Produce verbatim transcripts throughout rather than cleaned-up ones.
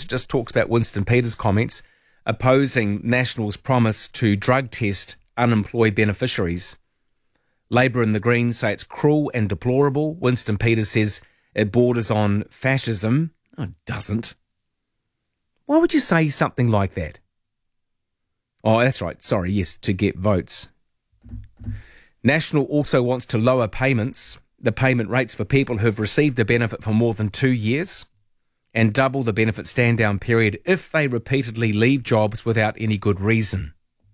it just talks about Winston Peters' comments opposing National's promise to drug test unemployed beneficiaries. Labour and the Greens say it's cruel and deplorable. Winston Peters says it borders on fascism. Oh, it doesn't. Why would you say something like that? Oh, that's right. Sorry, yes, to get votes. National also wants to lower payments, the payment rates for people who've received a benefit for more than two years, and double the benefit stand-down period if they repeatedly leave jobs without any good reason.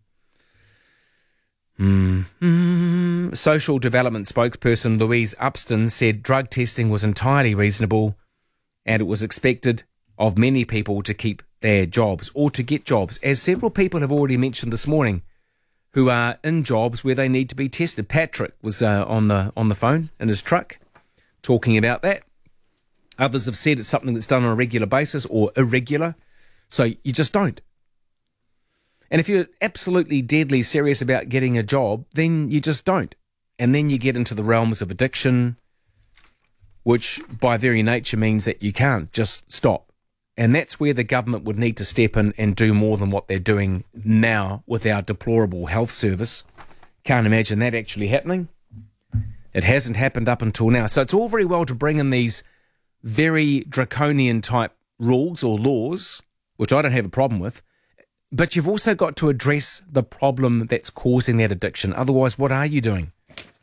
Mm-hmm. Social development spokesperson Louise Upston said drug testing was entirely reasonable and it was expected of many people to keep their jobs or to get jobs, as several people have already mentioned this morning who are in jobs where they need to be tested. Patrick was uh, on the on the phone in his truck talking about that. Others have said it's something that's done on a regular basis or irregular, so you just don't. And if you're absolutely deadly serious about getting a job, then you just don't. And then you get into the realms of addiction, which by very nature means that you can't just stop. And that's where the government would need to step in and do more than what they're doing now with our deplorable health service. Can't imagine that actually happening. It hasn't happened up until now. So it's all very well to bring in these very draconian type rules or laws, which I don't have a problem with, but you've also got to address the problem that's causing that addiction. Otherwise, what are you doing?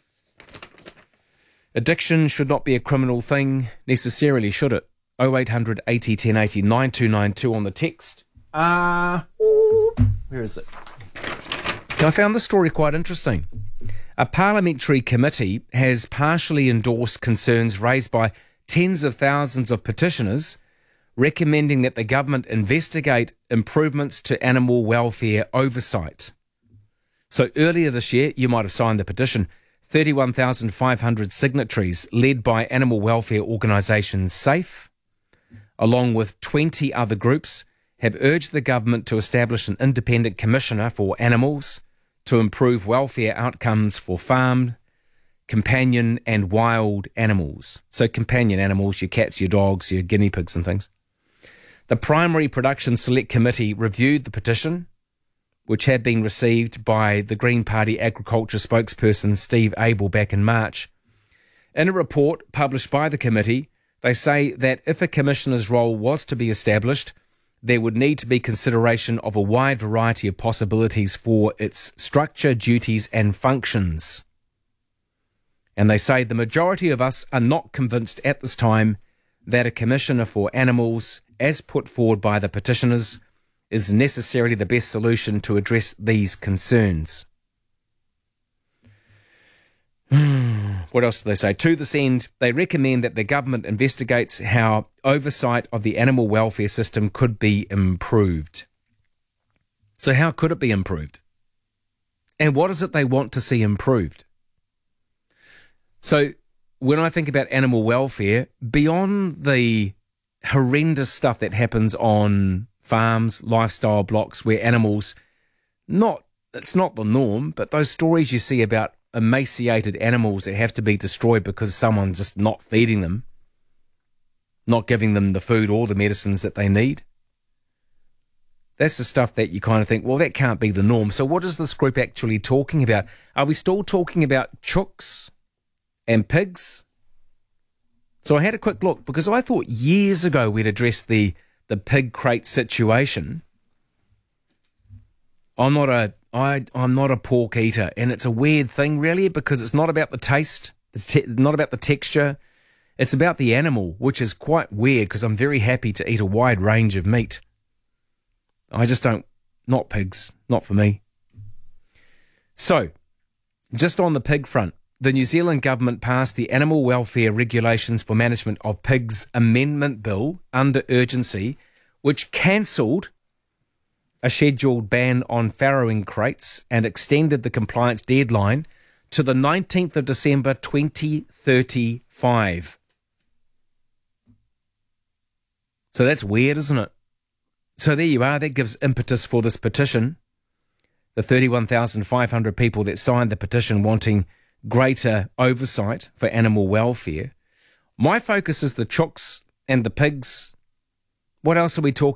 Addiction should not be a criminal thing necessarily, should it? oh eight hundred eighty ten eighty nine two nine two on the text. Uh, ooh, where is it? I found this story quite interesting. A parliamentary committee has partially endorsed concerns raised by tens of thousands of petitioners recommending that the government investigate improvements to animal welfare oversight. So earlier this year, you might have signed the petition, thirty-one thousand five hundred signatories led by animal welfare organisation SAFE, along with twenty other groups, have urged the government to establish an independent commissioner for animals to improve welfare outcomes for farmed, companion and wild animals. So companion animals, your cats, your dogs, your guinea pigs and things. The Primary Production Select Committee reviewed the petition, which had been received by the Green Party agriculture spokesperson Steve Abel back in March. In a report published by the committee, they say that if a commissioner's role was to be established, there would need to be consideration of a wide variety of possibilities for its structure, duties and functions. And they say the majority of us are not convinced at this time that a commissioner for animals, as put forward by the petitioners, is necessarily the best solution to address these concerns. What else do they say? To this end, they recommend that the government investigates how oversight of the animal welfare system could be improved. So how could it be improved? And what is it they want to see improved? So when I think about animal welfare, beyond the horrendous stuff that happens on farms, lifestyle blocks, where animals, not it's not the norm, but those stories you see about emaciated animals that have to be destroyed because someone's just not feeding them, not giving them the food or the medicines that they need. That's the stuff that you kind of think, well, that can't be the norm. So what is this group actually talking about? Are we still talking about chooks and pigs? So I had a quick look because I thought years ago we'd addressed the, the pig crate situation. I'm not a I, I'm not a pork eater, and it's a weird thing, really, because it's not about the taste, it's te- not about the texture, it's about the animal, which is quite weird because I'm very happy to eat a wide range of meat. I just don't, not pigs, not for me. So, just on the pig front, the New Zealand government passed the Animal Welfare Regulations for Management of Pigs Amendment Bill under urgency, which cancelled a scheduled ban on farrowing crates and extended the compliance deadline to the nineteenth of December twenty thirty-five. So that's weird, isn't it? So there you are. That gives impetus for this petition. The thirty-one thousand five hundred people that signed the petition wanting greater oversight for animal welfare. My focus is the chooks and the pigs. What else are we talking